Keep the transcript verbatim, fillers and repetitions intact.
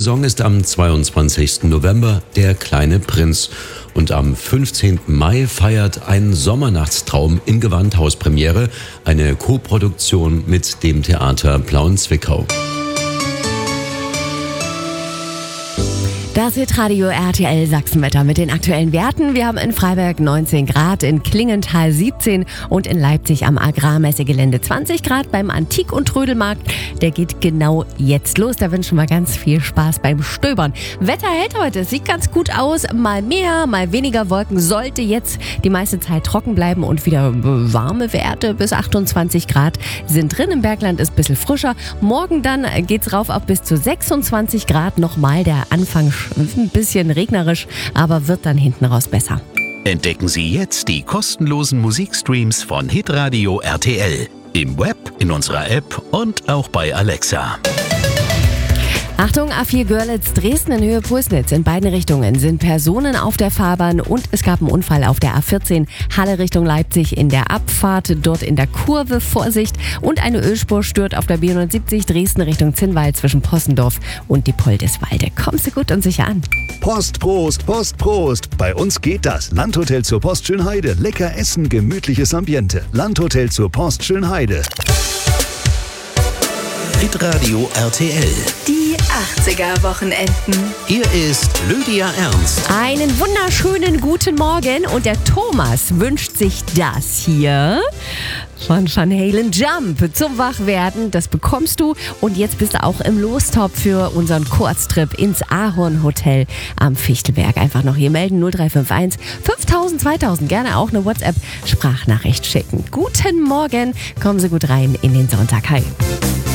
Saison ist am zweiundzwanzigsten November Der kleine Prinz. Und am fünfzehnten Mai feiert Ein Sommernachtstraum in Gewandhaus Premiere, eine Koproduktion mit dem Theater Plauen-Zwickau. Das Hitradio R T L Sachsenwetter mit den aktuellen Werten. Wir haben in Freiberg neunzehn Grad, in Klingenthal siebzehn und in Leipzig am Agrarmessegelände zwanzig Grad beim Antik- und Trödelmarkt. Der geht genau jetzt los. Da wünschen wir ganz viel Spaß beim Stöbern. Wetter hält heute, sieht ganz gut aus. Mal mehr, mal weniger Wolken. Sollte jetzt die meiste Zeit trocken bleiben und wieder warme Werte bis achtundzwanzig Grad sind drin. Im Bergland ist ein bisschen frischer. Morgen dann geht's rauf auf bis zu sechsundzwanzig Grad. Nochmal der Anfang ein bisschen regnerisch, aber wird dann hinten raus besser. Entdecken Sie jetzt die kostenlosen Musikstreams von Hitradio R T L. Im Web, in unserer App und auch bei Alexa. Achtung, A vier Görlitz, Dresden in Höhe Pulsnitz. In beiden Richtungen sind Personen auf der Fahrbahn und es gab einen Unfall auf der A vierzehn. Halle Richtung Leipzig in der Abfahrt, dort in der Kurve Vorsicht. Und eine Ölspur stört auf der B neunundsiebzig Dresden Richtung Zinnwald zwischen Possendorf und Diepoldeswalde. Kommst du gut und sicher an. Post, Prost, Post, Prost. Bei uns geht das. Landhotel zur Post Schönheide. Lecker essen, gemütliches Ambiente. Landhotel zur Post Schönheide. Hitradio R T L. Die achtziger-Wochenenden. Hier ist Lydia Ernst. Einen wunderschönen guten Morgen und der Thomas wünscht sich das hier von Van Halen Jump zum Wachwerden. Das bekommst du und jetzt bist du auch im Lostopf für unseren Kurztrip ins Ahornhotel am Fichtelberg. Einfach noch hier melden null drei fünf eins fünftausend zweitausend. Gerne auch eine WhatsApp-Sprachnachricht schicken. Guten Morgen, kommen Sie gut rein in den Sonntag. Hi.